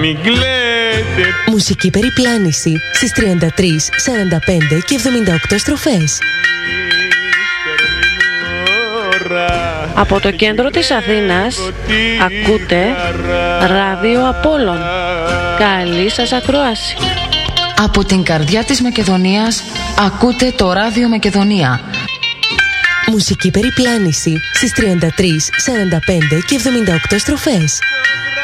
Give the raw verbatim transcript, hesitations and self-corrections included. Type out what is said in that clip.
μην κλαίτε. Μουσική περιπλάνηση στις τριάντα τρεις, σαράντα πέντε και εβδομήντα οκτώ στροφές. Από το κέντρο της Αθήνας ακούτε Ράδιο Απόλλων. Καλή σας ακρόαση. Από την καρδιά της Μακεδονίας ακούτε το Ράδιο Μακεδονία. Μουσική περιπλάνηση στις τριάντα τρεις, σαράντα πέντε και εβδομήντα οκτώ στροφές.